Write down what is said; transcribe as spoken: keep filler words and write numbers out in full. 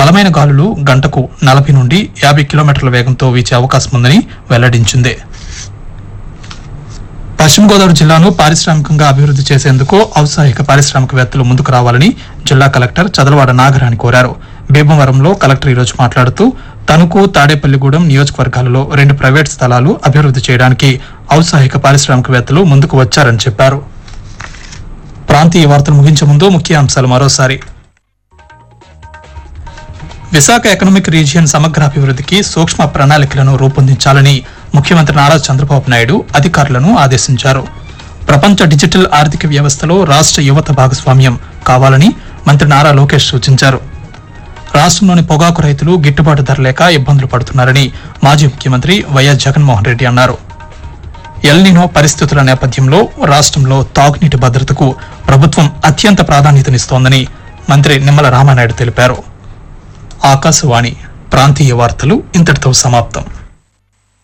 బలమైన గాలులు గంటకు నలభై నుండి యాభై కిలోమీటర్ల వేగంతో వీచే అవకాశం ఉందని వెల్లడించింది. పశ్చిమ గోదావరి జిల్లాను పారిశ్రామికంగా అభివృద్ది చేసేందుకు ఔత్సాహిక పారిశ్రామికవేత్తలు ముందుకు రావాలని జిల్లా కలెక్టర్ చదలవాడ నాగరాణి కోరారు. భీమవరంలో కలెక్టర్ ఈరోజు మాట్లాడుతూ తణుకు, తాడేపల్లిగూడెం నియోజకవర్గాలలో రెండు ప్రైవేట్ స్థలాలు అభివృద్ది చేయడానికి ఔత్సాహిక పారిశ్రామికవేత్తలు ముందుకు వచ్చారని చెప్పారు. ప్రాంతీయ వార్తలు ముగించే ముందు ముఖ్యాంశాలు మరోసారి. విశాఖ ఎకనామిక్ రీజియన్ సమగ్రాభివృద్ధికి సూక్ష్మ ప్రణాళికలను రూపొందించాలని ముఖ్యమంత్రి నారా చంద్రబాబు నాయుడు అధికారులను ఆదేశించారు. ప్రపంచ డిజిటల్ ఆర్థిక వ్యవస్థలో రాష్ట్ర యువత భాగస్వామ్యం కావాలని మంత్రి నారా లోకేష్ సూచించారు. రాష్ట్రంలోని పొగాకు రైతులు గిట్టుబాటు ధర లేక ఇబ్బందులు పడుతున్నారని మాజీ ముఖ్యమంత్రి వైఎస్ జగన్మోహన్ రెడ్డి అన్నారు. ఎల్నినో పరిస్థితుల నేపథ్యంలో రాష్ట్రంలో తాగునీటి భద్రతకు ప్రభుత్వం అత్యంత ప్రాధాన్యతనిస్తోందని మంత్రి నిమ్మల రామానాయుడు తెలిపారు. ఆకాశవాణి ప్రాంతీయ వార్తలు ఇంతటితో సమాప్తం.